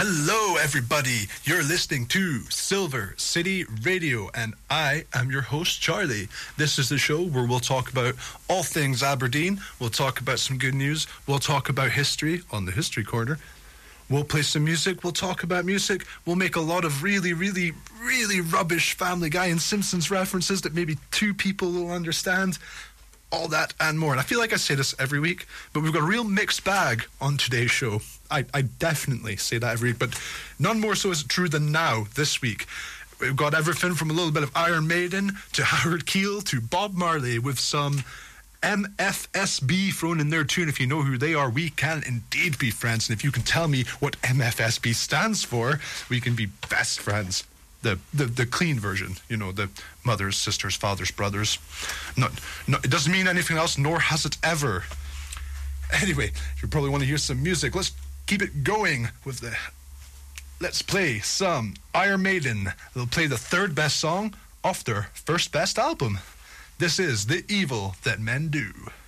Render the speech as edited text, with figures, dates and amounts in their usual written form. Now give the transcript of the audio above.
Hello, everybody. You're listening to Silver City Radio, and I am your host, Charlie. This is the show where we'll talk about all things Aberdeen. We'll talk about some good news. We'll talk about history on the History Corner. We'll play some music. We'll talk about music. We'll make a lot of really rubbish Family Guy and Simpsons references that maybe two people will understand. All that and more. And I feel like I say this every week, but we've got a real mixed bag on today's show. I definitely say that every week, but none more so is it true than now, this week. We've got everything from a little bit of Iron Maiden to Howard Keel to Bob Marley with some MFSB thrown in there too. And if you know who they are, we can indeed be friends. And if you can tell me what MFSB stands for, we can be best friends. The clean version, you know, the mothers, sisters, fathers, brothers. No, it doesn't mean anything else, nor has it ever. Anyway, you probably want to hear some music. Let's keep it going with the... Let's play some Iron Maiden. They'll play the third best song off their first best album. This is The Evil That Men Do.